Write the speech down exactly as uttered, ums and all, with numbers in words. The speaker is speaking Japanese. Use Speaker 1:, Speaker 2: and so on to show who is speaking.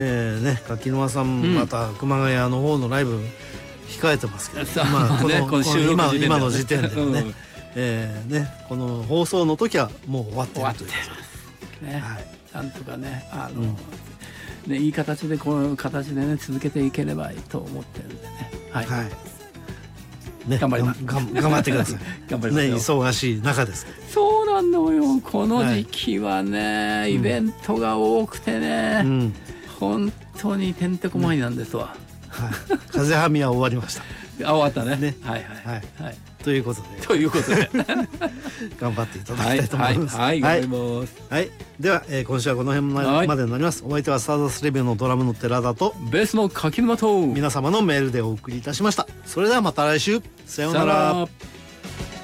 Speaker 1: えーね、柿沼さん、うん、また熊谷の方のライブ控えてますけど、まあこの、この今今の時点でね、うん、えー、ねこの放送の時はもう終わってるということで、ね、はい、なんとかね、あの、うん、ね、いい形でこの形でね続けていければいいと思ってるんでね、はい、はい、ね、頑張ります。頑張ってください。頑張りますよ。ね、忙しい中です。そうなんだよ。この時期はね、はい、イベントが多くてね、うん、本当にてんてこまいなんですわ。はい、風はみは終わりました。あ、終わったね。ね、はいはいはいはい。ということで。ということで頑張っていただきたいと思います。はい、はい、はい、頑張ります。はい、では、えー、今週はこの辺までになります。お相手はスターダストレビューのドラムの寺田とベースの柿沼と皆様のメールでお送りいたしました。それではまた来週。さようなら。